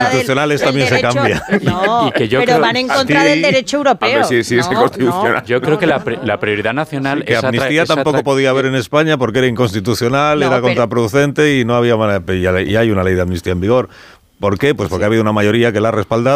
constitucionales también se cambia. No, Y que yo pero creo- van en contra del derecho europeo. Sí, es constitucional. Yo creo que la prioridad nacional Que es amnistía tampoco podía haber en España porque era inconstitucional, No, era pero- contraproducente y no había manera, y hay una ley de amnistía en vigor. ¿Por qué? Pues porque ha habido una mayoría que la ha respaldado.